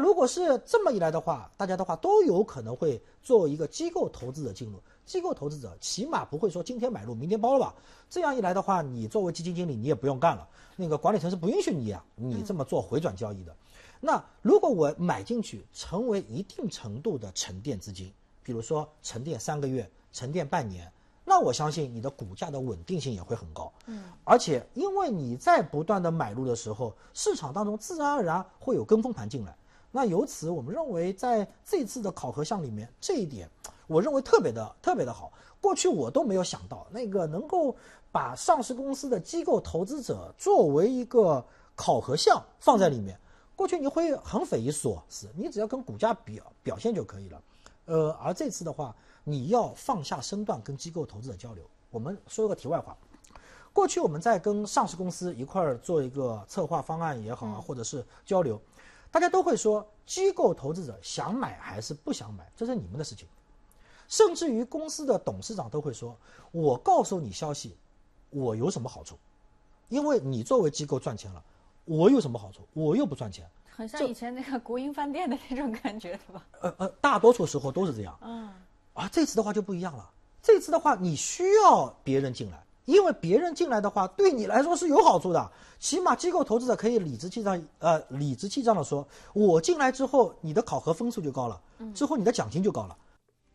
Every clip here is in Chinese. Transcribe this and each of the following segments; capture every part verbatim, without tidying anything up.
如果是这么一来的话，大家的话都有可能会做一个机构投资者进入。机构投资者起码不会说今天买入明天抛了吧，这样一来的话，你作为基金经理你也不用干了，那个管理层是不允许你啊，你这么做回转交易的。那如果我买进去成为一定程度的沉淀资金，比如说沉淀三个月、沉淀半年，那我相信你的股价的稳定性也会很高。嗯，而且因为你在不断的买入的时候，市场当中自然而然会有跟风盘进来。那由此我们认为在这次的考核项里面，这一点我认为特别的特别的好。过去我都没有想到那个能够把上市公司的机构投资者作为一个考核项放在里面。过去你会很匪夷所思，你只要跟股价表表现就可以了。呃，而这次的话，你要放下身段跟机构投资者交流。我们说一个题外话，过去我们在跟上市公司一块儿做一个策划方案也好啊，或者是交流，大家都会说机构投资者想买还是不想买，这是你们的事情。甚至于公司的董事长都会说，我告诉你消息，我有什么好处？因为你作为机构赚钱了，我有什么好处？我又不赚钱。 很像以前那个国营饭店的那种感觉，对吧？ 呃呃，大多数时候都是这样。嗯。啊，这次的话就不一样了。这次的话，你需要别人进来，因为别人进来的话，对你来说是有好处的。起码机构投资者可以理直气壮，呃，理直气壮的说，我进来之后，你的考核分数就高了，之后你的奖金就高了。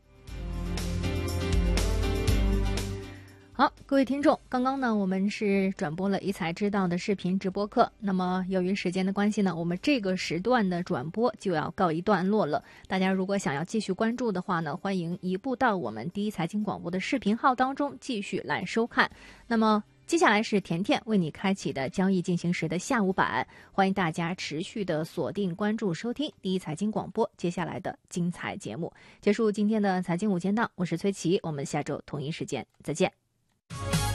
好，各位听众，刚刚呢，我们是转播了一财知道的视频直播课。那么由于时间的关系呢，我们这个时段的转播就要告一段落了。大家如果想要继续关注的话呢，欢迎移步到我们第一财经广播的视频号当中继续来收看。那么接下来是甜甜为你开启的交易进行时的下午版，欢迎大家持续的锁定关注收听第一财经广播接下来的精彩节目。结束今天的财经午间档，我是崔琦，我们下周同一时间再见。